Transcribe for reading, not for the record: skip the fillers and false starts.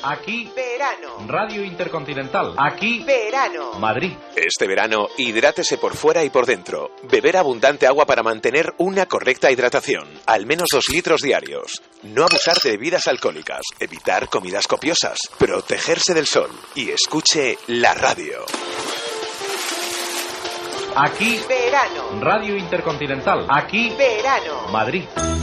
Aquí, verano. Radio Intercontinental. Aquí, verano. Madrid. Este verano, hidrátese por fuera y por dentro. Beber abundante agua para mantener una correcta hidratación. Al menos 2 litros diarios. No abusar de bebidas alcohólicas. Evitar comidas copiosas. Protegerse del sol. Y escuche la radio. Aquí, verano. Radio Intercontinental. Aquí, verano. Madrid.